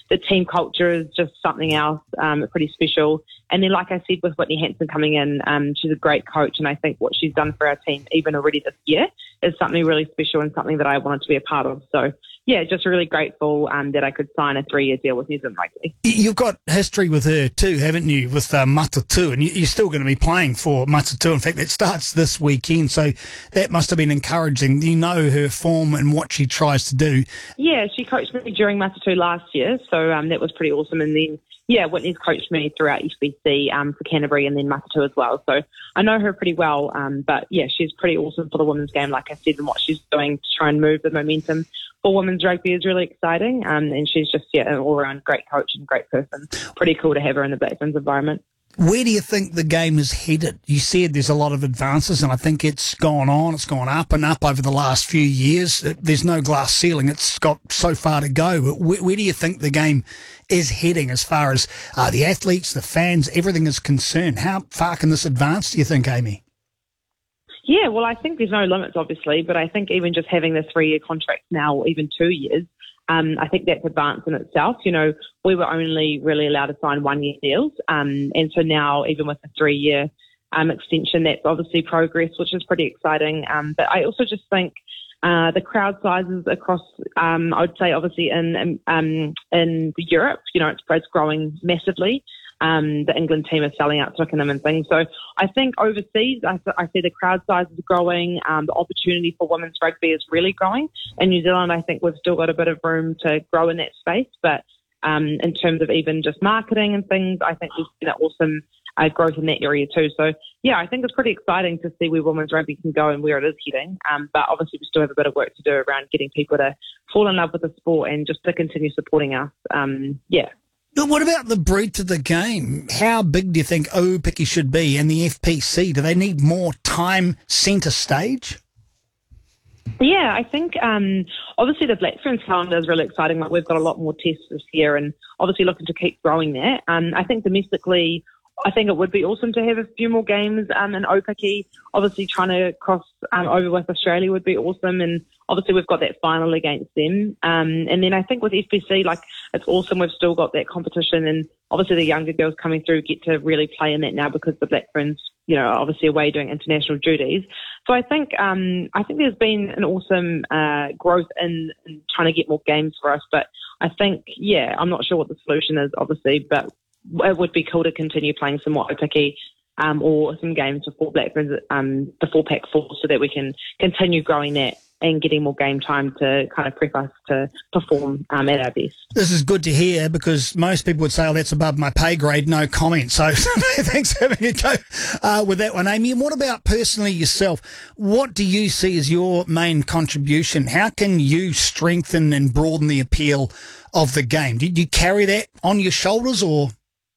the team culture is just something else, pretty special. And then, like I said, with Whitney Hansen coming in, she's a great coach, and I think what she's done for our team, even already this year, is something really special and something that I wanted to be a part of. So, yeah, just really grateful that I could sign a 3-year deal with New Zealand Rugby. You've got history with her too, haven't you, with Matatu, and you're still going to be playing for Matatu. In fact, it starts this weekend, so that must have been encouraging. You know her form and what she tries to do. Yeah, she coached me during Matatu last year, so that was pretty awesome. And then, yeah, Whitney's coached me throughout FBC for Canterbury and then Matatu as well. So I know her pretty well, but yeah, she's pretty awesome for the women's game, like I said, and what she's doing to try and move the momentum for women's rugby is really exciting. And she's just, yeah, an all-around great coach and great person. Pretty cool to have her in the Black Ferns environment. Where do you think the game is headed? You said there's a lot of advances, and I think it's gone up and up over the last few years. There's no glass ceiling. It's got so far to go. But where do you think the game is heading as far as the athletes, the fans, everything is concerned? How far can this advance, do you think, Amy? Yeah, well, I think there's no limits, obviously, but I think even just having the 3-year contract now, or even 2 years, I think that's advanced in itself. You know, we were only really allowed to sign 1-year deals. And so now, even with a 3-year extension, that's obviously progress, which is pretty exciting. But I also just think the crowd sizes across, I would say, obviously in Europe, you know, it's growing massively. The England team is selling out Twickenham and things. So I think overseas, I see the crowd size is growing. The opportunity for women's rugby is really growing. In New Zealand, I think we've still got a bit of room to grow in that space. But in terms of even just marketing and things, I think we've seen an awesome growth in that area too. So, yeah, I think it's pretty exciting to see where women's rugby can go and where it is heading. But obviously we still have a bit of work to do around getting people to fall in love with the sport and just to continue supporting us. Yeah. But what about the breadth of the game? How big do you think Aupiki should be and the FPC? Do they need more time centre stage? Yeah, I think obviously the Black Ferns calendar is really exciting. Like, we've got a lot more tests this year and obviously looking to keep growing that. I think domestically, I think it would be awesome to have a few more games in Aupiki. Obviously trying to cross over with Australia would be awesome, and obviously we've got that final against them. And then I think with FBC, like, it's awesome we've still got that competition, and obviously the younger girls coming through get to really play in that now because the Black Ferns, you know, are obviously away doing international duties. So I think there's been an awesome growth in trying to get more games for us. But I think, yeah, I'm not sure what the solution is, obviously, but it would be cool to continue playing some more Aupiki or some games before Black Ferns, before Pac 4, so that we can continue growing that and getting more game time to kind of prep us to perform at our best. This is good to hear, because most people would say, oh, that's above my pay grade, no comment. So thanks for having a go with that one, Amy. And what about personally yourself? What do you see as your main contribution? How can you strengthen and broaden the appeal of the game? Do you carry that on your shoulders, or...?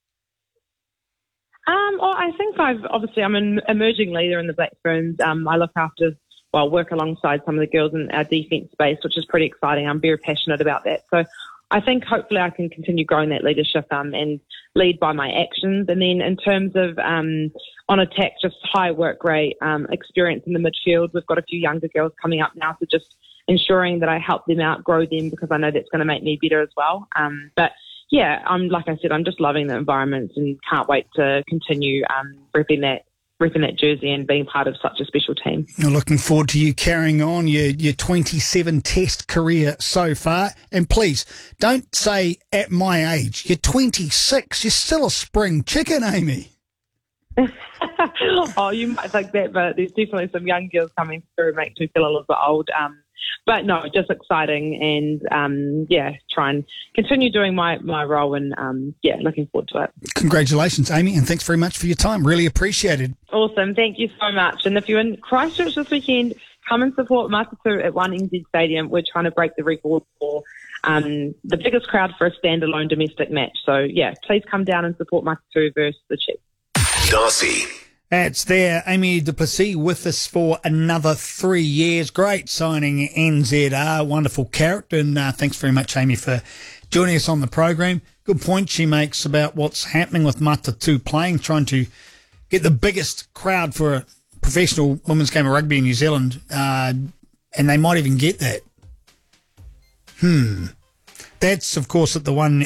Well, I think I'm an emerging leader in the Black Ferns. I work alongside some of the girls in our defence space, which is pretty exciting. I'm very passionate about that. So I think hopefully I can continue growing that leadership and lead by my actions. And then in terms of on attack, just high work rate, experience in the midfield. We've got a few younger girls coming up now, so just ensuring that I help them out, grow them, because I know that's going to make me better as well. But yeah, like I said, I'm just loving the environment and can't wait to continue repping that jersey and being part of such a special team. You're looking forward to you carrying on your 27 test career so far. And please, don't say at my age. You're 26. You're still a spring chicken, Amy. Oh, you might think that, but there's definitely some young girls coming through. It makes me feel a little bit old. But no, just exciting, and try and continue doing my role, and looking forward to it. Congratulations, Amy, and thanks very much for your time. Really appreciated. Awesome, thank you so much. And if you're in Christchurch this weekend, come and support Matatu at 1NZ Stadium. We're trying to break the record for the biggest crowd for a standalone domestic match. So yeah, please come down and support Matatu versus the Chiefs. Darcy. That's there. Amy du Plessis with us for another 3 years. Great signing, NZR. Wonderful character. And thanks very much, Amy, for joining us on the program. Good point she makes about what's happening with Matatu playing, trying to get the biggest crowd for a professional women's game of rugby in New Zealand. And they might even get that. That's, of course, at the one